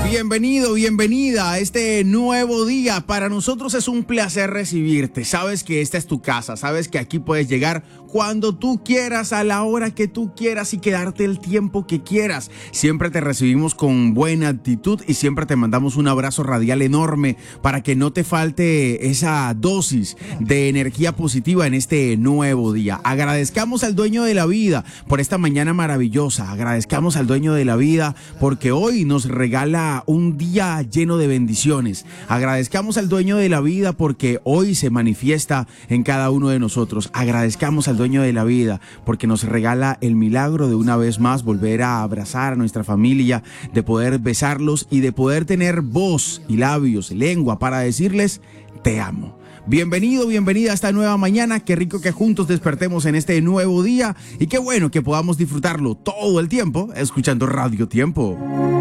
Bienvenido, bienvenida a este nuevo día. Para nosotros es un placer recibirte. Sabes que esta es tu casa, sabes que aquí puedes llegar cuando tú quieras, a la hora que tú quieras y quedarte el tiempo que quieras. Siempre te recibimos con buena actitud y siempre te mandamos un abrazo radial enorme para que no te falte esa dosis de energía positiva en este nuevo día. Agradezcamos al dueño de la vida por esta mañana maravillosa. Agradezcamos al dueño de la vida porque hoy nos regala un día lleno de bendiciones. Agradezcamos al dueño de la vida porque hoy se manifiesta en cada uno de nosotros. Agradezcamos al dueño de la vida porque nos regala el milagro de una vez más volver a abrazar a nuestra familia, de poder besarlos y de poder tener voz y labios, lengua para decirles te amo. Bienvenido, bienvenida a esta nueva mañana. Qué rico que juntos despertemos en este nuevo día y qué bueno que podamos disfrutarlo todo el tiempo escuchando Radio Tiempo.